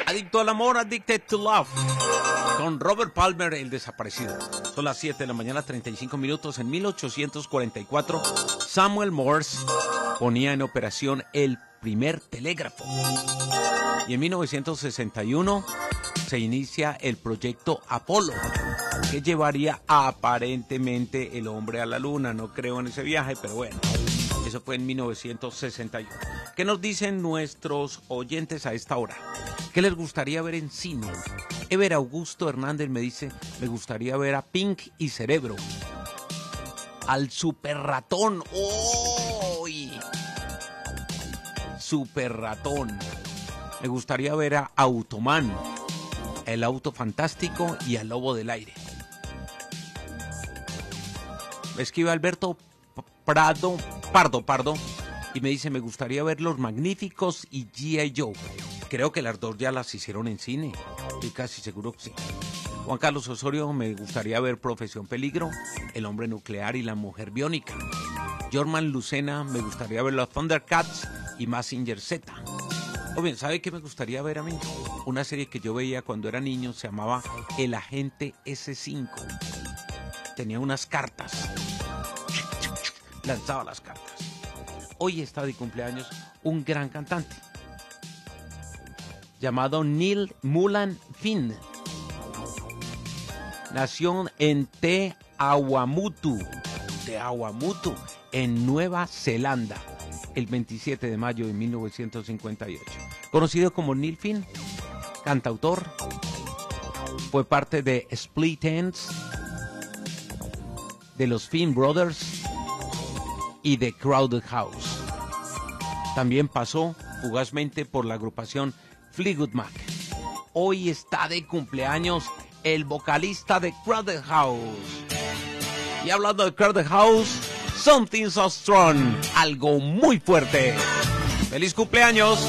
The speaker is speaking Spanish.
Adicto al amor, Addicted to Love, con Robert Palmer, el desaparecido. Son las 7 de la mañana, 35 minutos. En 1844, Samuel Morse ponía en operación el primer telégrafo. Y en 1961 se inicia el proyecto Apolo, que llevaría aparentemente el hombre a la luna. No creo en ese viaje, pero bueno, eso fue en 1961. ¿Qué nos dicen nuestros oyentes a esta hora? ¿Qué les gustaría ver en cine? Ever Augusto Hernández me dice, me gustaría ver a Pink y Cerebro, al Super Ratón. ¡Uy! Super Ratón. Me gustaría ver a Automan, el Auto Fantástico y al Lobo del Aire. Me escribe Alberto Pardo, y me dice, me gustaría ver Los Magníficos y G.I. Joe. Creo que las dos ya las hicieron en cine. Estoy casi seguro que sí. Juan Carlos Osorio, me gustaría ver Profesión Peligro, El Hombre Nuclear y la Mujer Biónica. Jorman Lucena, me gustaría ver los Thundercats y Mazinger Z. O bien, ¿sabe qué me gustaría ver a mí? Una serie que yo veía cuando era niño, se llamaba El Agente S5. Tenía unas cartas. Lanzaba las cartas. Hoy está de cumpleaños un gran cantante llamado Neil Mullan Finn. Nació en Te Awamutu, en Nueva Zelanda, el 27 de mayo de 1958. Conocido como Neil Finn, cantautor, fue parte de Split Enz, de los Finn Brothers y de Crowded House. También pasó fugazmente por la agrupación Fleetwood Mac. Hoy está de cumpleaños el vocalista de Crowded House. Y hablando de Crowded House, Something So Strong, algo muy fuerte. ¡Feliz cumpleaños!